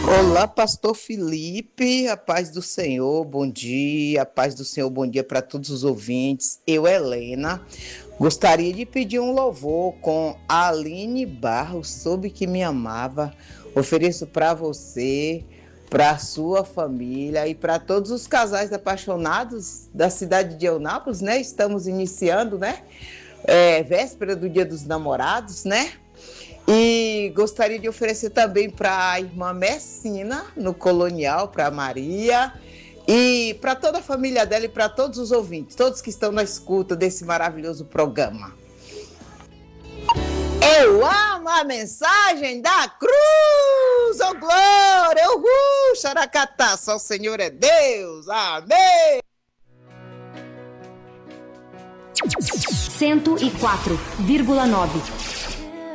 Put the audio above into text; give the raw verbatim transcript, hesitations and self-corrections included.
Olá, pastor Felipe, a paz do Senhor, bom dia, a paz do Senhor, bom dia para todos os ouvintes. Eu, Helena, gostaria de pedir um louvor com a Aline Barros, soube que me amava. Ofereço para você, para a sua família e para todos os casais apaixonados da cidade de Eunápolis, né? Estamos iniciando, né? É, véspera do Dia dos Namorados, né? E gostaria de oferecer também para a irmã Messina, no Colonial, para a Maria, e para toda a família dela e para todos os ouvintes, todos que estão na escuta desse maravilhoso programa. Eu amo a mensagem da cruz, oh glória, uhul, xaracatá, só o Senhor é Deus, amém! cento e quatro vírgula nove